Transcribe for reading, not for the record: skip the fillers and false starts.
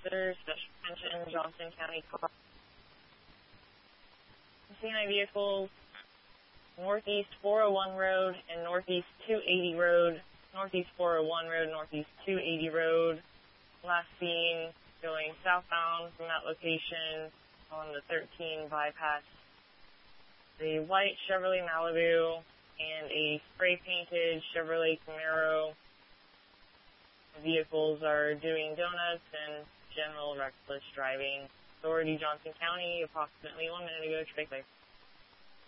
Officer, Special Attention, Johnson County. CNI vehicles, Northeast 401 Road and Northeast 280 Road, Northeast 401 Road, Northeast 280 Road. Last seen going southbound from that location on the 13 bypass. The white Chevrolet Malibu and a spray-painted Chevrolet Camaro. The vehicles are doing donuts and general reckless driving. Authority, Johnson County, approximately 1 minute ago. Take care.